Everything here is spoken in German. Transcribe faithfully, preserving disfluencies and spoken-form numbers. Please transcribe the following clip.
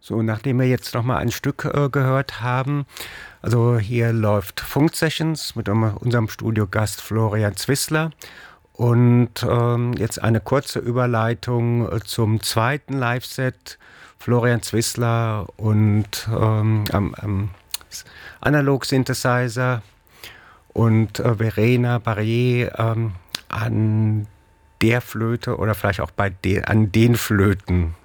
So, nachdem wir jetzt noch mal ein Stück äh, gehört haben, also hier läuft Funk-Sessions mit um- unserem Studiogast Florian Zwissler und ähm, jetzt eine kurze Überleitung äh, zum zweiten Live-Set. Florian Zwissler und ähm, am, am Analog-Synthesizer und äh, Verena Barrier ähm, an der Flöte oder vielleicht auch bei de an den Flöten.